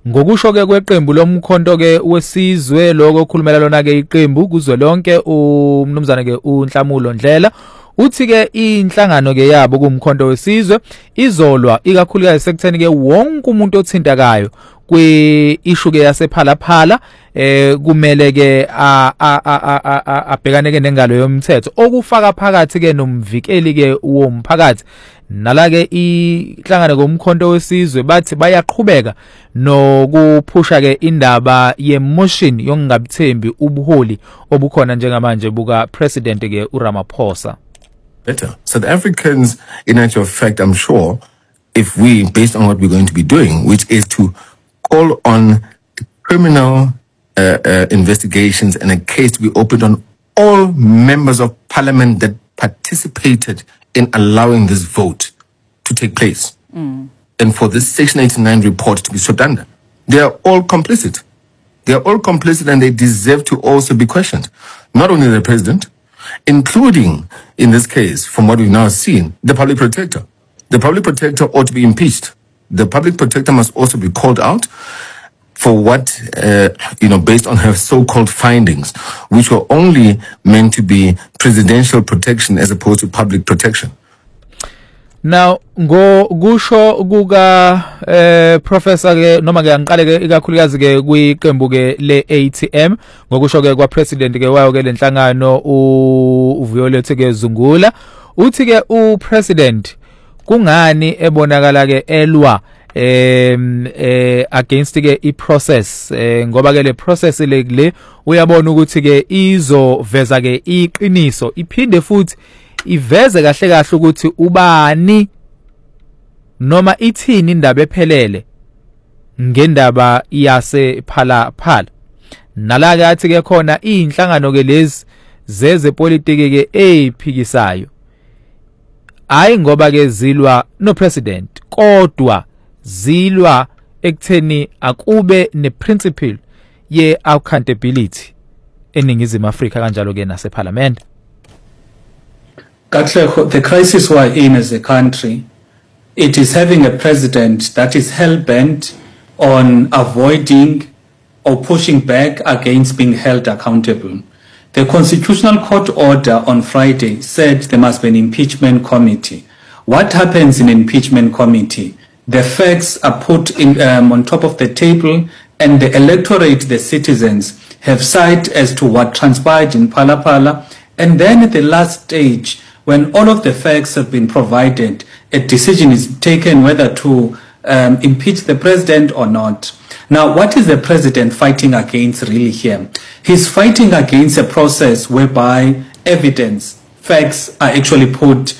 Ngokusho ke kweqembu lomkhonto ke wesizwe lokho okhulumela lona ke iqembu kuzwe lonke umnumzana ke uNhlamulo Ndlela uthi ke inhlangano ke yabo kumkhonto wesizwe izolwa ikakhulukazi sekutheni ke wonke umuntu othintakayo kwi-issue ke yasephalaphala kumele ke abhekane ke nengalo yomthetho okufaka phakathi ke nomvikeli ke womphakathi nala ke inhlangano komkhonto wesizwe bathi bayaqhubeka nokuphusha ke indaba yemotion yongabuthembi ubuholi obukhona njengamanje buka president ke uRamaphosa. Better. South Africans, in actual fact, I'm sure, if we, based on what we're going to be doing, which is to call on criminal investigations and a case to be opened on all members of parliament that participated in allowing this vote to take place. And for this Section 89 report to be swept under. They are all complicit. They are all complicit and they deserve to also be questioned. Not only the president, including, in this case, from what we've now seen, the public protector. The public protector ought to be impeached. The public protector must also be called out for what, based on her so-called findings, which were only meant to be presidential protection as opposed to public protection. Now kusho kuka professor ke noma ke angiqale ke ikakhulukazi ke kwiqembu ke le ATM ngokusho ke kwa president ke wayo ke lenhlangano uViolet ke Zungula uthi ke upresident kungani ebonakala ke elwa against ke iprocess ngoba ke le process le uyabona ukuthi ke izoveza ke iqiniso iphinde futhi iveze kahle kahle ukuthi ubani noma ithini indaba ephelele ngendaba yase phalaphala nala ke athi ke khona inhlangano ke lezi zezepolitiki ke ephikisayo hayi ngoba ke zilwa no president kodwa zilwa ekutheni akube ne principle ye accountability eningizimu Afrika kanjalo ke nase parliament. The crisis we're in as a country, it is having a president that is hell-bent on avoiding or pushing back against being held accountable. The Constitutional Court order on Friday said there must be an impeachment committee. What happens in an impeachment committee? The facts are put in on top of the table and the electorate, the citizens, have sight as to what transpired in Phala, and then at the last stage, when all of the facts have been provided, a decision is taken whether to impeach the president or not. Now, what is the president fighting against really here? He's fighting against a process whereby evidence, facts are actually put,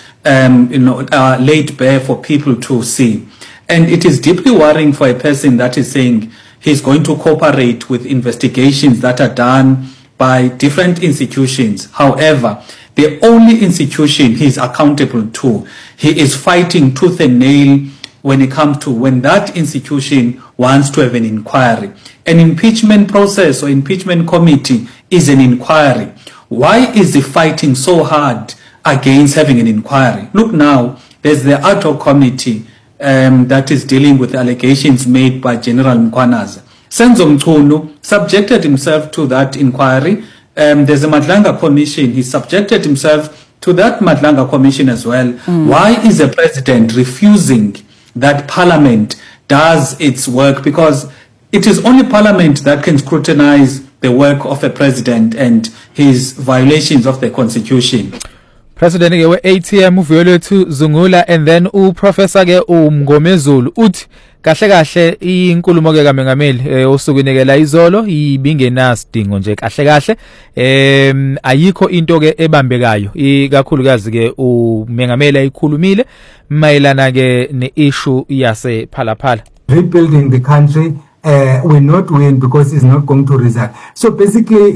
laid bare for people to see. And it is deeply worrying for a person that is saying he's going to cooperate with investigations that are done by different institutions. However, the only institution he's accountable to, he is fighting tooth and nail when it comes to when that institution wants to have an inquiry. An impeachment process or impeachment committee is an inquiry. Why is he fighting so hard against having an inquiry? Look now, there's the ad hoc committee that is dealing with allegations made by General Mkhwanaza. Senzo Mchunu subjected himself to that inquiry. There's a Madlanga commission. He subjected himself to that Madlanga commission as well. Why is the president refusing that parliament does its work? Because it is only parliament that can scrutinize the work of a president and his violations of the constitution. President ke we ATM uViolet Zungula and then uprofessor ke uMngomezulu uthi kahle kahle inkulumo ke kaMengameli osukunekela izolo ibingenasidingo nje kahle kahle ayikho into ke ebambekayo ikakhulukazi ke uMengameli ayikhulumile mayelana ke neissue yase Phalaphala. Rebuilding the country will not win because it's not going to result. So basically